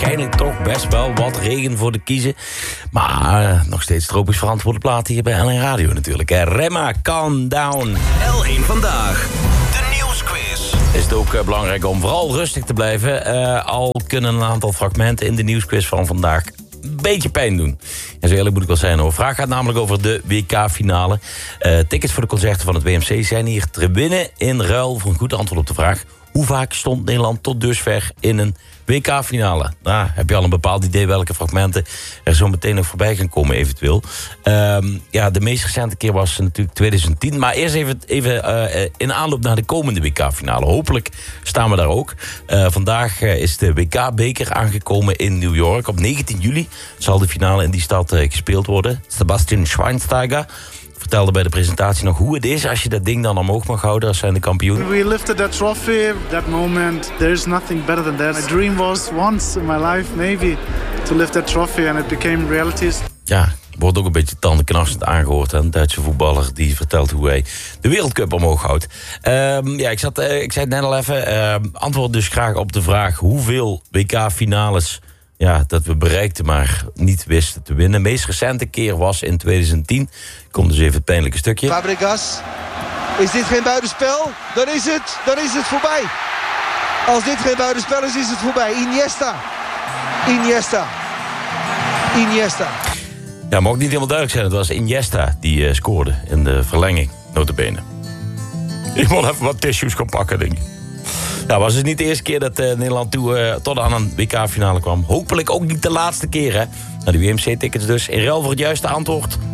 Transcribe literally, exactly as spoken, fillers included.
waarschijnlijk toch best wel wat regen voor de kiezen. Maar uh, nog steeds tropisch verantwoorde platen hier bij L één Radio natuurlijk. Hè. Remma, calm down. L één Vandaag, de nieuwsquiz. Is het ook uh, belangrijk om vooral rustig te blijven. Uh, al kunnen een aantal fragmenten in de nieuwsquiz van vandaag een beetje pijn doen. En zo eerlijk moet ik wel zijn hoor. De vraag gaat namelijk over de W K-finale. Uh, tickets voor de concerten van het W M C zijn hier te winnen in ruil voor een goed antwoord op de vraag: hoe vaak stond Nederland tot dusver in een W K-finale? Nou, heb je al een bepaald idee welke fragmenten er zo meteen nog voorbij gaan komen eventueel? Um, ja, de meest recente keer was natuurlijk twintig tien. Maar eerst even, even uh, in aanloop naar de komende W K-finale. Hopelijk staan we daar ook. Uh, vandaag uh, is de W K-beker aangekomen in New York. Op negentien juli zal de finale in die stad uh, gespeeld worden. Sebastian Schweinsteiger vertelde bij de presentatie nog hoe het is als je dat ding dan omhoog mag houden als zijn de kampioen. We lifted that trophy, that moment, there's nothing better than that. My dream was once in my life maybe to lift that trophy and it became reality. Ja, wordt ook een beetje tandenknarsend aangehoord. Hè? Een Duitse voetballer die vertelt hoe hij de Wereldcup omhoog houdt. Um, ja, ik, zat, uh, ik zei het net al even. Uh, antwoord dus graag op de vraag hoeveel W K-finales ja, dat we bereikten, maar niet wisten te winnen. De meest recente keer was in twintig tien. Komt dus even het pijnlijke stukje. Fabregas, is dit geen buitenspel? Dan is het, dan is het voorbij. Als dit geen buitenspel is, is het voorbij. Iniesta. Iniesta. Iniesta. Ja, mag ook niet helemaal duidelijk zijn. Het was Iniesta die uh, scoorde in de verlenging, nota bene. Ik moet even wat tissues gaan pakken, denk ik. Nou, was het niet de eerste keer dat uh, Nederland toe, uh, tot aan een W K-finale kwam. Hopelijk ook niet de laatste keer, hè. Nou, de W M C-tickets dus. In ruil voor het juiste antwoord